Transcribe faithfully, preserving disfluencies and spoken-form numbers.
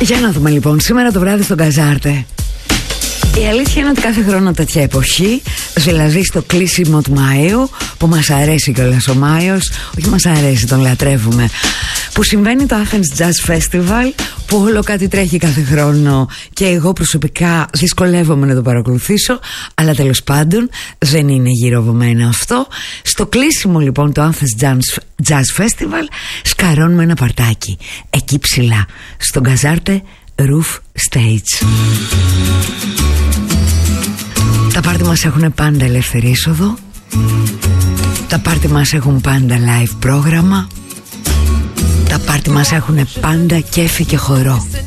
Για να δούμε λοιπόν, σήμερα το βράδυ στον Καζάρτε. Η αλήθεια είναι ότι κάθε χρόνο τέτοια εποχή, δηλαδή στο κλείσιμο του Μαΐου, που μας αρέσει κιόλας ο Μάιος, όχι μας αρέσει, τον λατρεύουμε, που συμβαίνει το Athens Jazz Festival, που όλο κάτι τρέχει κάθε χρόνο και εγώ προσωπικά δυσκολεύομαι να το παρακολουθήσω, αλλά τέλος πάντων δεν είναι γύρω από μένα αυτό. Στο κλείσιμο λοιπόν το Athens Jazz Festival σκαρώνουμε ένα παρτάκι εκεί ψηλά, στον Καζάρτε Roof Stage. Τα πάρτι μας έχουν πάντα ελεύθερη είσοδο. Τα πάρτι μας έχουν πάντα live πρόγραμμα. Τα πάρτι μας έχουν πάντα κέφι και χορό.